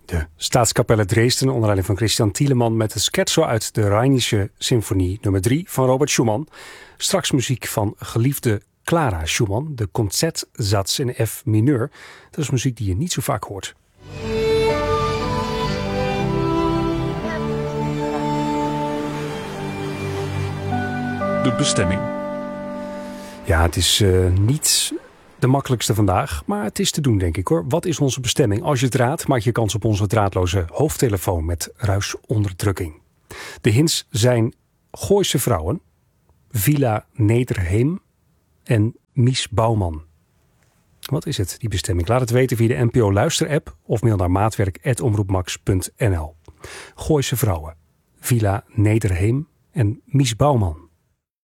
De Staatskapelle Dresden onder leiding van Christian Thielemann met een scherzo uit de Rheinische Symfonie nummer 3 van Robert Schumann. Straks muziek van geliefde Clara Schumann, de Concertsatz in F mineur. Dat is muziek die je niet zo vaak hoort. De bestemming. Ja, het is niet de makkelijkste vandaag, maar het is te doen, denk ik hoor. Wat is onze bestemming? Als je het raadt, maak je kans op onze draadloze hoofdtelefoon met ruisonderdrukking. De hints zijn Gooise Vrouwen, Villa Nederheem en Mies Bouwman. Wat is het, die bestemming? Laat het weten via de NPO Luister-app of mail naar maatwerk@omroepmax.nl. Gooise Vrouwen, Villa Nederheem en Mies Bouwman.